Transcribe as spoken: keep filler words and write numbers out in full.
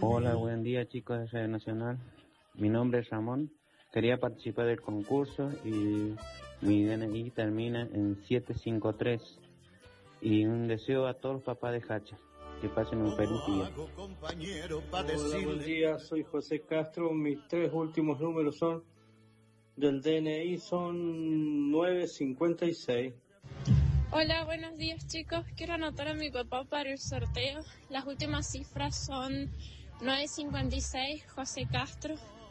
Hola, buen día chicos de Radio Nacional. Mi nombre es Ramón. Quería participar del concurso y mi D N I termina en siete cinco tres. Y un deseo a todos los papás de Hacha. Que pasen un feliz día. Hola, buen día. Soy José Castro. Mis tres últimos números son del D N I son nueve cincuenta y seis. Hola, buenos días chicos. Quiero anotar a mi papá para el sorteo. Las últimas cifras son nueve cincuenta y seis, José Castro.